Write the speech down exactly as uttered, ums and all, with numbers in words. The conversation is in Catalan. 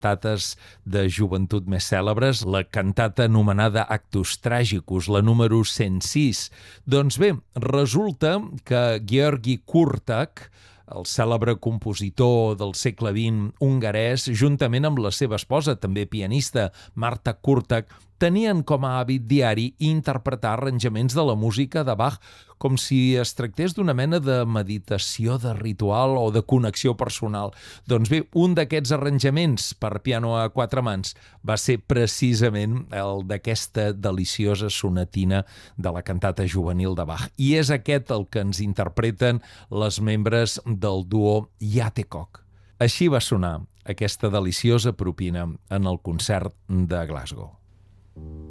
cantates de joventut més cèlebres, la cantata anomenada Actus Tragicus, la número cent sis. Doncs bé, resulta que György Kurtak, el cèlebre compositor del segle vint hongarès, juntament amb la seva esposa, també pianista, Marta Kurtak, tenien com a hàbit diari interpretar arranjaments de la música de Bach com si es tractés d'una mena de meditació, de ritual o de connexió personal. Doncs bé, un d'aquests arranjaments per piano a quatre mans va ser precisament el d'aquesta deliciosa sonatina de la cantata juvenil de Bach. I és aquest el que ens interpreten les membres del duo Játékok. Així va sonar aquesta deliciosa propina en el concert de Glasgow.